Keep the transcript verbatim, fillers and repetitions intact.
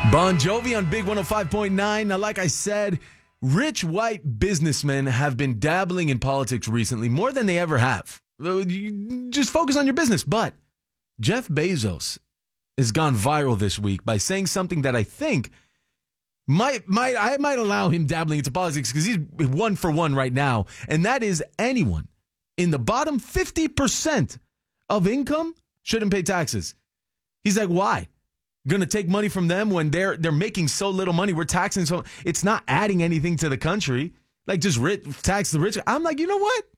Bon Jovi on Big one oh five point nine. Now, like I said, rich white businessmen have been dabbling in politics recently more than they ever have. You just focus on your business. But Jeff Bezos has gone viral this week by saying something that I think might might I might allow him dabbling into politics because he's one for one right now. And that is anyone in the bottom fifty percent of income shouldn't pay taxes. He's like, why? Going to take money from them when they're they're making so little money. We're taxing so it's not adding anything to the country. Like just rich, tax the rich. I'm like, you know what?